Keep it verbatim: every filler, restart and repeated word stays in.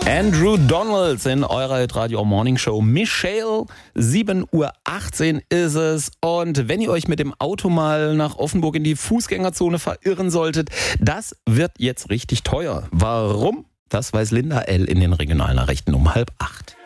Andrew Donalds in eurer Radio Morning Show. Michelle, sieben Uhr achtzehn ist es. Und wenn ihr euch mit dem Auto mal nach Offenburg in die Fußgängerzone verirren solltet, das wird jetzt richtig teuer. Warum? Das weiß Linda L. in den Regionalnachrichten um halb acht.